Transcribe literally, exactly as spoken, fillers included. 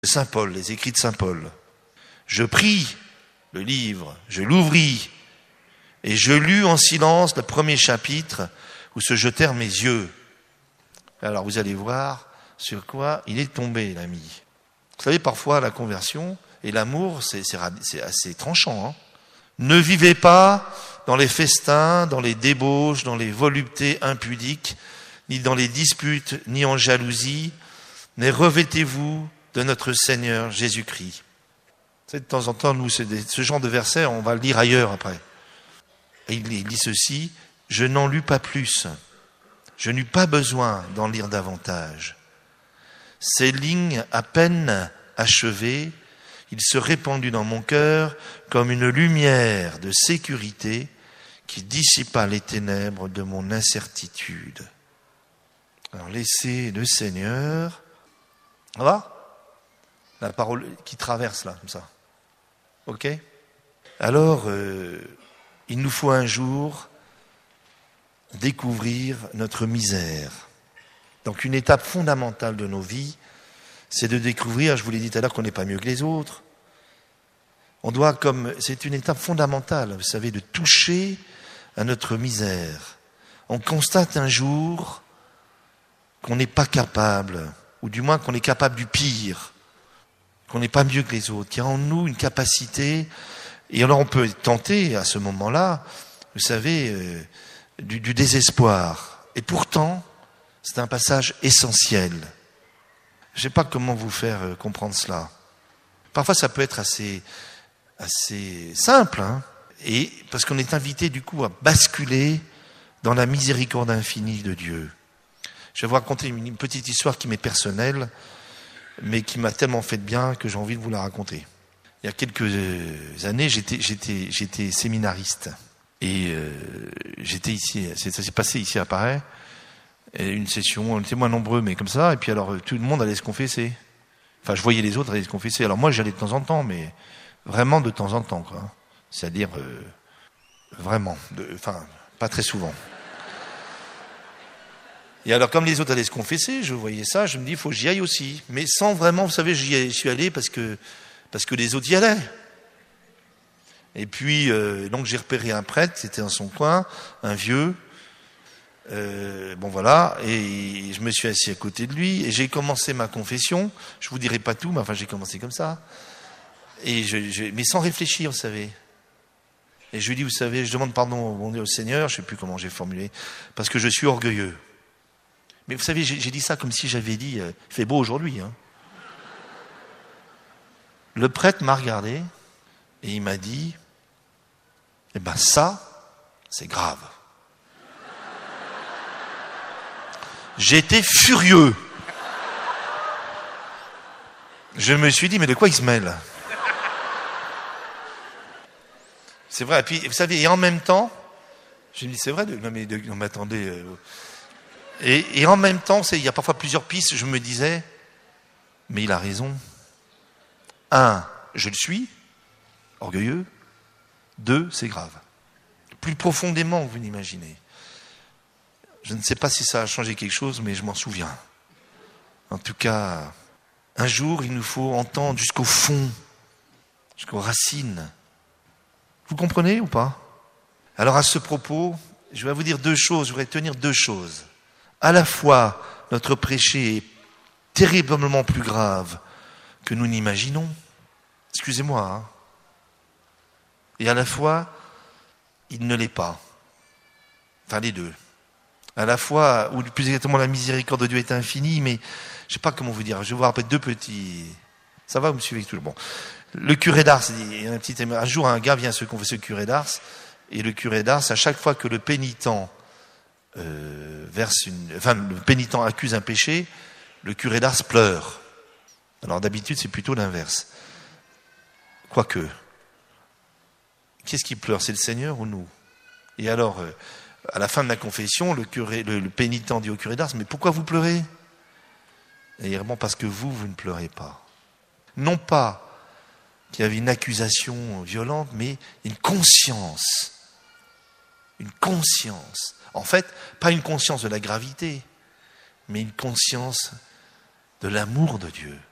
Saint Paul, les écrits de Saint Paul. Je pris le livre, je l'ouvris, et je lus en silence le premier chapitre où se jetèrent mes yeux. Alors vous allez voir sur quoi il est tombé, l'ami. Vous savez, parfois la conversion et l'amour, c'est, c'est, c'est assez tranchant. Hein. Ne vivez pas dans les festins, dans les débauches, dans les voluptés impudiques, ni dans les disputes, ni en jalousie, mais revêtez-vous de notre Seigneur Jésus-Christ. Vous savez, de temps en temps, nous, c'est des, ce genre de verset, on va le lire ailleurs après. Et il, il dit ceci, « Je n'en lus pas plus. Je n'eus pas besoin d'en lire davantage. Ces lignes à peine achevées, il se répandit dans mon cœur comme une lumière de sécurité qui dissipa les ténèbres de mon incertitude. » Alors laissez le Seigneur, ça va ? La parole qui traverse là, comme ça. Ok ? Alors, euh, il nous faut un jour découvrir notre misère. Donc une étape fondamentale de nos vies, c'est de découvrir, je vous l'ai dit tout à l'heure, qu'on n'est pas mieux que les autres. On doit, comme, c'est une étape fondamentale, vous savez, de toucher à notre misère. On constate un jour qu'on n'est pas capable, ou du moins qu'on est capable du pire, qu'on n'est pas mieux que les autres, qu'il y a en nous une capacité, et alors on peut être tenté à ce moment-là, vous savez, euh, du, du désespoir. Et pourtant, c'est un passage essentiel. Je ne sais pas comment vous faire euh, comprendre cela. Parfois, ça peut être assez, assez simple, hein, et parce qu'on est invité du coup à basculer dans la miséricorde infinie de Dieu. Je vais vous raconter une petite histoire qui m'est personnelle, mais qui m'a tellement fait de bien que j'ai envie de vous la raconter. Il y a quelques années, j'étais, j'étais, j'étais séminariste. Et euh, j'étais ici, ça s'est passé ici à Paris, et une session, on était moins nombreux, mais comme ça, et puis alors tout le monde allait se confesser. Enfin, je voyais les autres aller se confesser. Alors moi, j'allais de temps en temps, mais vraiment de temps en temps, quoi. C'est-à-dire, euh, vraiment, de, enfin, pas très souvent. Et alors, comme les autres allaient se confesser, je voyais ça, je me dis, il faut que j'y aille aussi. Mais sans vraiment, vous savez, j'y suis allé parce que, parce que les autres y allaient. Et puis, euh, donc j'ai repéré un prêtre, c'était dans son coin, un vieux. Euh, bon voilà, et je me suis assis à côté de lui, et j'ai commencé ma confession. Je vous dirai pas tout, mais enfin j'ai commencé comme ça. Et je, je, mais sans réfléchir, vous savez. Et je lui dis, vous savez, je demande pardon au bon Dieu, au Seigneur, je sais plus comment j'ai formulé, parce que je suis orgueilleux. Mais vous savez, j'ai, j'ai dit ça comme si j'avais dit, euh, il fait beau aujourd'hui. Hein. Le prêtre m'a regardé et il m'a dit, eh ben ça, c'est grave. J'étais furieux. Je me suis dit, mais de quoi il se mêle ? C'est vrai, et puis, vous savez, et en même temps, je me dis, c'est vrai, de, non mais, de, non mais attendez... Euh, Et, et en même temps, c'est, il y a parfois plusieurs pistes, je me disais, mais il a raison. Un, je le suis, orgueilleux. Deux, c'est grave. Plus profondément, vous n'imaginez. Je ne sais pas si ça a changé quelque chose, mais je m'en souviens. En tout cas, un jour, il nous faut entendre jusqu'au fond, jusqu'aux racines. Vous comprenez ou pas ? Alors à ce propos, je vais vous dire deux choses, je voudrais tenir deux choses. À la fois, notre péché est terriblement plus grave que nous n'imaginons. Excusez-moi. Hein. Et à la fois, il ne l'est pas. Enfin, les deux. À la fois, ou plus exactement, la miséricorde de Dieu est infinie, mais je ne sais pas comment vous dire. Je vais vous rappeler deux petits... Ça va, vous me suivez toujours. Bon. Le curé d'Ars, il y a un, petit... un jour, un gars vient se confesser au curé d'Ars, et le curé d'Ars, à chaque fois que le pénitent... Euh, verse une, enfin, le pénitent accuse un péché, le curé d'Ars pleure. Alors d'habitude, c'est plutôt l'inverse. Quoique, qu'est-ce qui pleure ? C'est le Seigneur ou nous ? Et alors, euh, à la fin de la confession, le, curé, le, le pénitent dit au curé d'Ars, mais pourquoi vous pleurez ? Et il répond, parce que vous, vous ne pleurez pas. Non pas qu'il y avait une accusation violente, mais une conscience. Une conscience. En fait, pas une conscience de la gravité, mais une conscience de l'amour de Dieu.